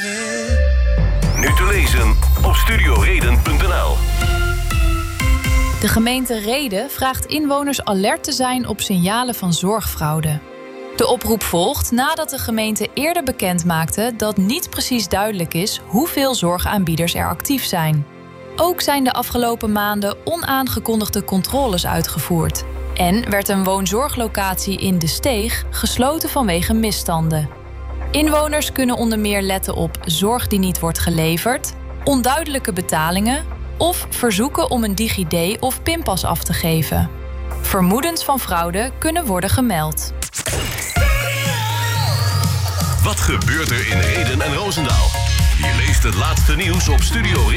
Nu te lezen op studioreden.nl. De gemeente Rheden vraagt inwoners alert te zijn op signalen van zorgfraude. De oproep volgt nadat de gemeente eerder bekend maakte dat niet precies duidelijk is hoeveel zorgaanbieders er actief zijn. Ook zijn de afgelopen maanden onaangekondigde controles uitgevoerd. En werd een woonzorglocatie in De Steeg gesloten vanwege misstanden. Inwoners kunnen onder meer letten op zorg die niet wordt geleverd, onduidelijke betalingen of verzoeken om een DigiD of pinpas af te geven. Vermoedens van fraude kunnen worden gemeld. Wat gebeurt er in Rheden en Roosendaal? Je leest het laatste nieuws op Studio